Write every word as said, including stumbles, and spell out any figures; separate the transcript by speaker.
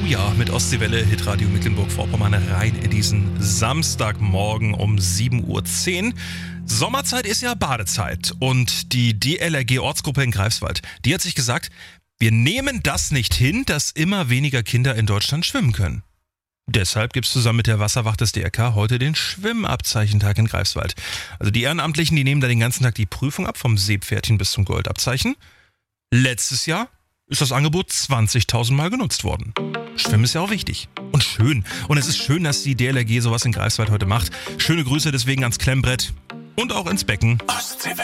Speaker 1: Halleluja mit Ostseewelle, Hitradio Mecklenburg-Vorpommern rein in diesen Samstagmorgen um sieben Uhr zehn. Sommerzeit ist ja Badezeit und die D L R G-Ortsgruppe in Greifswald, die hat sich gesagt, wir nehmen das nicht hin, dass immer weniger Kinder in Deutschland schwimmen können. Deshalb gibt es zusammen mit der Wasserwacht des D R K heute den Schwimmabzeichentag in Greifswald. Also die Ehrenamtlichen, die nehmen da den ganzen Tag die Prüfung ab, vom Seepferdchen bis zum Goldabzeichen. Letztes Jahr ist das Angebot zwanzigtausend Mal genutzt worden. Schwimmen ist ja auch wichtig und schön. Und es ist schön, dass die D L R G sowas in Greifswald heute macht. Schöne Grüße deswegen ans Klemmbrett und auch ins Becken.
Speaker 2: Ostseewelle.